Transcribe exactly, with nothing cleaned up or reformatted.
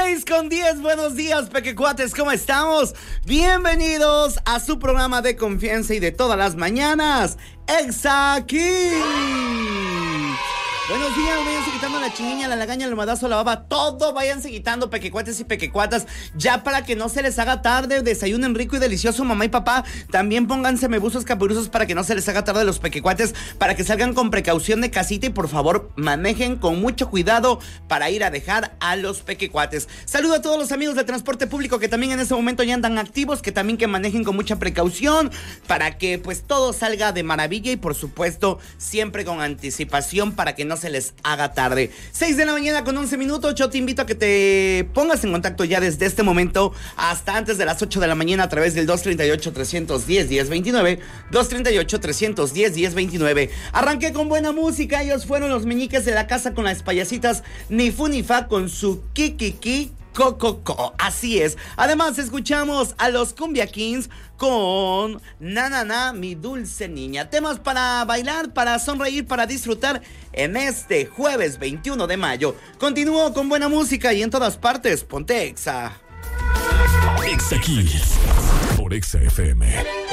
seis con diez, buenos días, pequecuates, ¿cómo estamos? Bienvenidos a su programa de confianza y de todas las mañanas, Exa Kids. Buenos días, váyanse quitando la chiniña, la lagaña, el almohadazo, la baba, todo váyanse quitando, pequecuates y pequecuatas, ya para que no se les haga tarde, desayunen rico y delicioso, mamá y papá, también pónganse mebuzos capuruzos para que no se les haga tarde los pequecuates, para que salgan con precaución de casita y por favor manejen con mucho cuidado para ir a dejar a los pequecuates. Saludo a todos los amigos de transporte público que también en este momento ya andan activos, que también que manejen con mucha precaución, para que pues todo salga de maravilla y por supuesto siempre con anticipación para que no se les haga tarde. seis de la mañana con once minutos. Yo te invito a que te pongas en contacto ya desde este momento hasta antes de las ocho de la mañana a través del dos treinta y ocho, trescientos diez, diez veintinueve. dos treinta y ocho, trescientos diez, diez veintinueve. Arranqué con buena música. Ellos fueron los meñiques de la casa con las payasitas ni fu ni fa con su kikiki Coco, así es. Además escuchamos a los Cumbia Kings con Na Na Na, mi dulce niña. Temas para bailar, para sonreír, para disfrutar en este jueves veintiuno de mayo. Continúo con buena música y en todas partes, ponte Exa. Exa Kids por Exa F M.